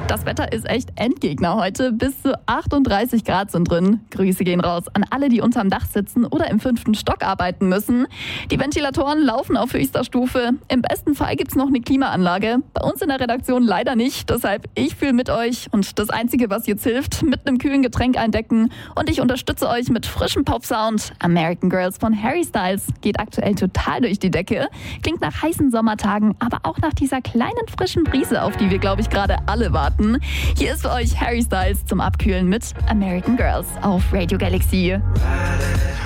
Das Wetter ist echt Endgegner heute. Bis zu 38 Grad sind drin. Grüße gehen raus an alle, die unterm Dach sitzen oder im 5. Stock arbeiten müssen. Die Ventilatoren laufen auf höchster Stufe. Im besten Fall gibt's noch eine Klimaanlage. Bei uns in der Redaktion leider nicht. Deshalb, ich fühle mit euch. Und das Einzige, was jetzt hilft, mit einem kühlen Getränk eindecken. Und ich unterstütze euch mit frischem Pop-Sound. American Girls von Harry Styles geht aktuell total durch die Decke. Klingt nach heißen Sommertagen, aber auch nach dieser kleinen frischen Brise, auf die wir, glaube ich, gerade alle warten. Hier ist für euch Harry Styles zum Abkühlen mit American Girls auf Radio Galaxy.